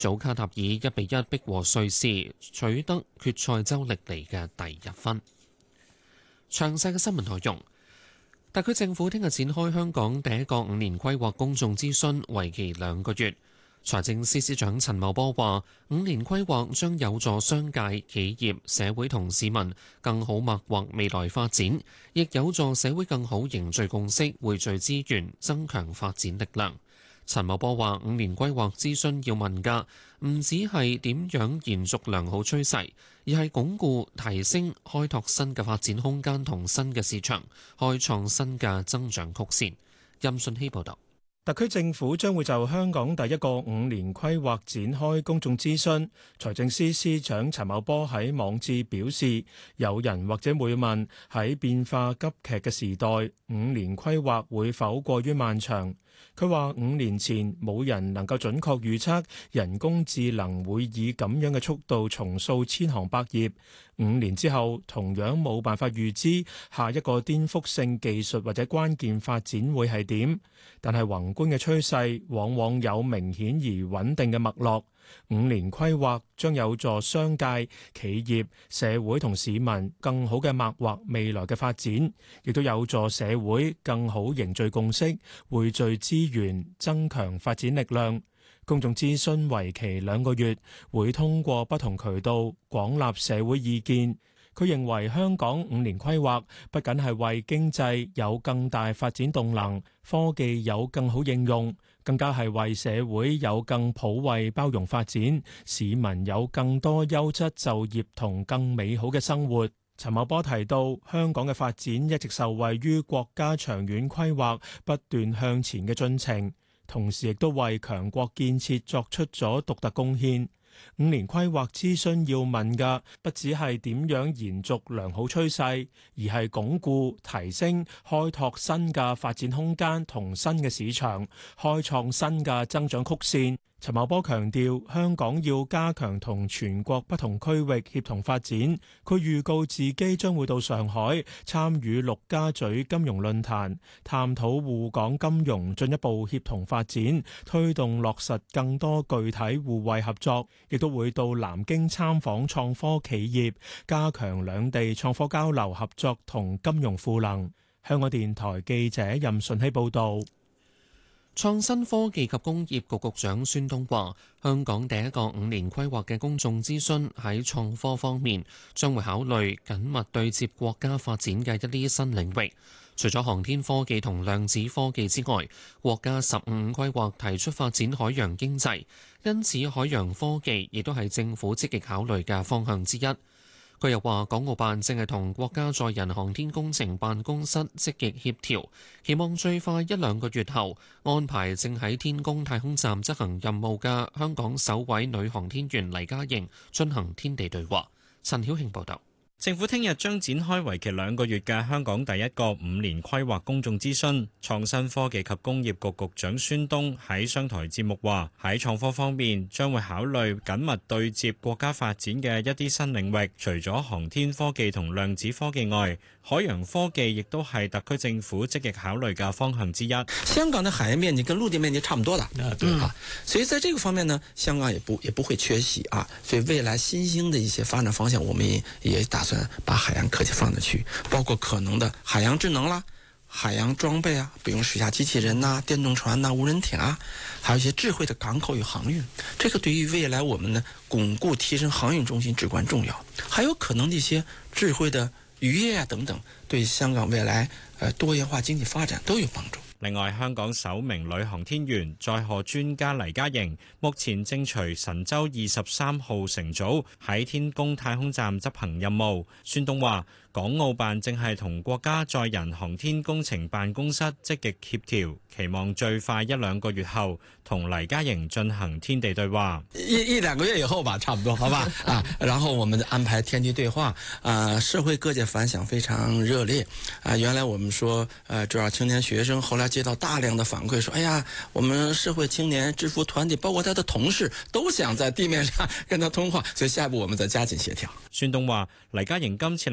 祖卡塔爾1-1逼和瑞士，取得決賽周歷嚟嘅第1分。詳細嘅新聞內容。特區政府聽日展開香港第一個5年規劃公眾諮詢，為期2個月。財政司司長陳茂波話：5年規劃將有助商界、企業、社會同市民更好擘劃未來發展，亦有助社會更好凝聚共識、匯聚資源、增強發展力量。陳茂波話：5年規劃諮詢要問嘅唔只係點樣延續良好趨勢，而係鞏固、提升、開拓新嘅發展空間同新嘅市場，開創新嘅增長曲線。任信希報導。 特區政府將會就香港第一個5年規劃展開公眾諮詢。財政司司長陳茂波喺網誌表示，有人或者會問，喺變化急劇嘅時代，5年規劃會否過於漫長？佢話5年前冇人能夠準確預測人工智能會以咁樣嘅速度重塑千行百業。5年之後同樣冇辦法預知下一個顛覆性技術或者關鍵發展會係點，但係宏觀嘅趨勢往往有明顯而穩定嘅脈絡。5年規劃將有助商界、企業、社會同市民更好嘅擘劃未來嘅發展，亦都有助社會更好凝聚共識、匯聚資源、增強發展力量。公眾諮詢為期2個月，會通過不同渠道廣納社會意見。佢認為香港5年規劃不僅係為經濟有更大發展動能、科技有更好應用，更加係為社會有更普惠包容發展，市民有更多優質就業同更美好嘅生活。陳茂波提到，香港嘅發展一直受惠於國家長遠規劃不斷向前嘅進程，同時亦都為強國建設作出咗獨特貢獻。5年規劃諮詢要問嘅，不只係點樣延續良好趨勢，而係鞏固、提升、開拓新嘅發展空間同新嘅市場，開創新嘅增長曲線。陳茂波強調，香港要加強同全國不同區域協同發展。佢預告自己將會到上海參與陸家嘴金融論壇，探討滬港金融進一步協同發展，推動落實更多具體互惠合作。亦都會到南京參訪創科企業，加強兩地創科交流合作同金融賦能。香港電台記者任順希報導。 創新科技及工業局局長孫東話：香港第一個5年規劃嘅公眾諮詢喺創科方面，將會考慮緊密對接國家發展嘅一啲新領域。除咗航天科技同量子科技之外，國家15規劃提出發展海洋經濟，因此海洋科技亦都係政府積極考慮嘅方向之一。佢又話，港澳辦正係同國家載人航天工程辦公室積極協調，期望最快1-2個月後安排正喺天宮太空站執行任務嘅香港首位女航天員黎嘉瑩進行天地對話。陳曉慶報導。 政府聽日將展開為期2個月嘅香港第一個5年規劃公眾諮詢。創新科技及工業局局長孫東喺商台節目話：喺創科方面，將會考慮緊密對接國家發展嘅一啲新領域。除咗航天科技同量子科技外，海洋科技亦都係特區政府積極考慮嘅方向之一。 香港的海洋面積跟陸地面積差不多的，所以在這個方面呢，香港也不會缺席啊。所以未來新興的一些發展方向，我們也打算把海洋科技放進去，包括可能的海洋智能啦、海洋裝備啊，比如水下機器人呐、電動船呐、無人艇啊，還有一些智慧的港口與航運，這個對於未來我們呢鞏固提升航運中心至關重要。還有可能的一些智慧的漁業啊等等，對香港未來多元化經濟發展都有幫助。 另外，香港首名女航天員載荷專家黎嘉瑩，目前正隨神舟23號乘組喺天宮太空站執行任務。孫東話：港澳辦正係同國家載人航天工程辦公室積極協調，期望最快1-2個月後同黎嘉瑩進行天地對話。 1-2個月以後吧，差不多，好吧？然後我們安排天地對話，社會各界反響非常熱烈。原來我們說，主要青年學生，後來接到大量的反饋，說，哎呀，我們社會青年智庫團體，包括他的同事，都想在地面上跟他通話，所以下一步我們再加緊協調。 孫東話：黎嘉瑩今次能夠參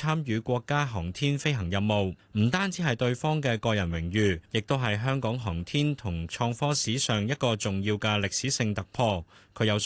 參與國家航天飛行任務，唔單止係對方嘅個人榮譽，亦都係香港航天同創科史上一個重要嘅歷史性突破。佢有